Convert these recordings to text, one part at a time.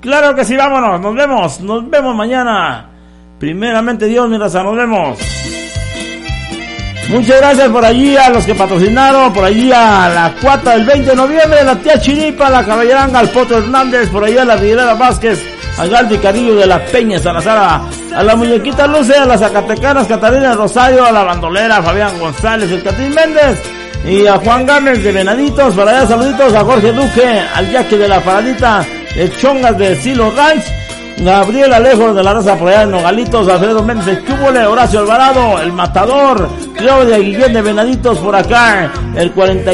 Claro que sí, vámonos, nos vemos mañana. Primeramente Dios, mi raza, nos vemos. Muchas gracias por allí a los que patrocinaron, por allí a la cuata del 20 de noviembre, la tía Chiripa, la Caballeranga, al Poto Hernández, por allí a la Riguera Vázquez, a Galdi Carillo de la Peña Salazar, a la Muñequita Luce, a las Zacatecanas, Catalina Rosario, a la Bandolera, Fabián González, el Catín Méndez, y a Juan Gámez de Venaditos, para allá saluditos a Jorge Duque, al Yaque de la Paradita, el Chongas de Silo Ranch, Gabriel Alejo de la Raza por allá de Nogalitos, Alfredo Méndez de Chúbole, Horacio Alvarado, el Matador, Claudia Guillén de Venaditos por acá, el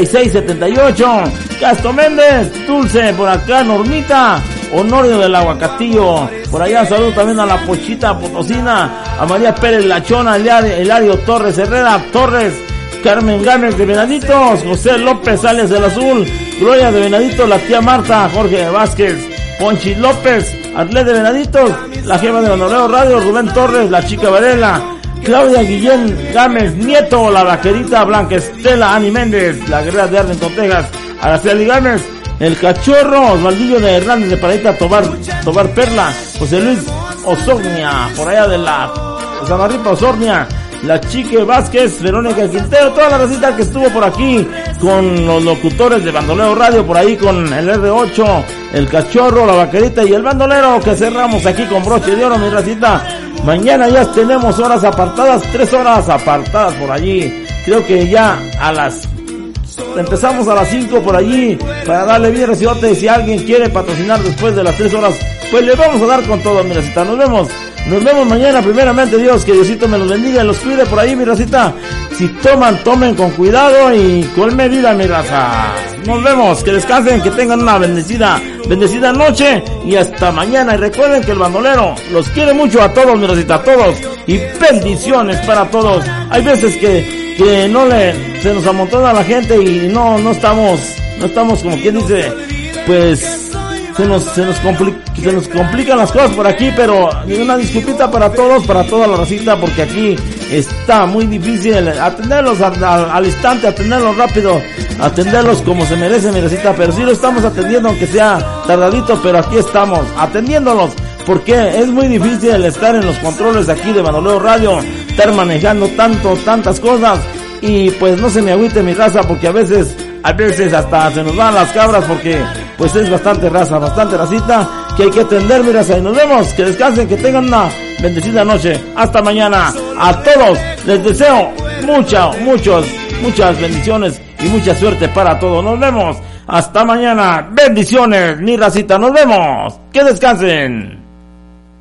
4678, Castro Méndez, Dulce por acá, Normita, Honorio del Aguacatillo, por allá saludo también a la Pochita Potosina, a María Pérez Lachona, Hilario Torres Herrera Torres, Carmen Gámez de Venaditos, José López Sales del Azul, Gloria de Venaditos, la tía Marta, Jorge Vázquez, Ponchi López, Arlet de Venaditos, la jefa de Bandolero Radio, Rubén Torres, la chica Varela, Claudia Guillén Gámez Nieto, la vaquerita Blanca Estela, Ani Méndez, la guerrera de Arlington, Texas, Araceli Gámez, el Cachorro, Osvaldillo de Hernández de Paradita, Tobar Perla, José Luis Osornia, por allá de la Samarripa Osornia, la Chique Vázquez, Verónica Quintero, toda la racita que estuvo por aquí con los locutores de Bandolero Radio, por ahí con el R8, el Cachorro, la Vaquerita y el Bandolero, que cerramos aquí con broche de oro, mi racita. Mañana ya tenemos horas apartadas, 3 horas apartadas por allí. Creo que ya empezamos a las 5 por allí para darle bien recibote. Si alguien quiere patrocinar después de las 3 horas, pues le vamos a dar con todo, mi racita. Nos vemos mañana, primeramente Dios, que Diosito me los bendiga y los cuide por ahí, mi racita. Si tomen con cuidado y con medida, mi raza. Nos vemos, que descansen, que tengan una bendecida noche y hasta mañana. Y recuerden que el bandolero los quiere mucho a todos, mi racita, a todos. Y bendiciones para todos. Hay veces que se nos amontona la gente y no estamos como quien dice, pues se nos complican las cosas por aquí, pero una disculpita para todos, para toda la racita, porque aquí está muy difícil atenderlos al instante, atenderlos rápido, atenderlos como se merece, mi racita, pero sí lo estamos atendiendo, aunque sea tardadito, pero aquí estamos atendiéndolos, porque es muy difícil estar en los controles aquí de Bandolero Radio, estar manejando tantas cosas, y pues no se me agüite mi raza, porque a veces hasta se nos van las cabras, porque pues es bastante racita que hay que atender, mi raza, y nos vemos, que descansen, que tengan una bendecida noche, hasta mañana. A todos les deseo muchas bendiciones y mucha suerte para todos. Nos vemos, hasta mañana, bendiciones, mi racita, nos vemos, que descansen.